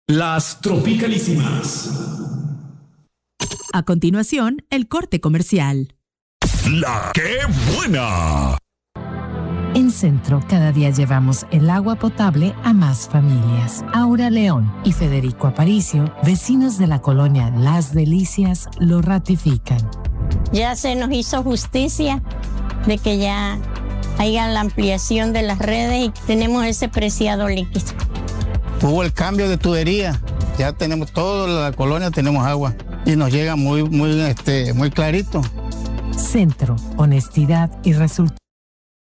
Las tropicalísimas. A continuación, el corte comercial. La ¡Qué buena! En Centro, cada día llevamos el agua potable a más familias. Aura León y Federico Aparicio, vecinos de la colonia Las Delicias, lo ratifican. Ya se nos hizo justicia de que ya haya la ampliación de las redes y tenemos ese preciado líquido. Hubo el cambio de tubería, ya tenemos toda la colonia, tenemos agua y nos llega muy clarito. Centro, honestidad y resultados.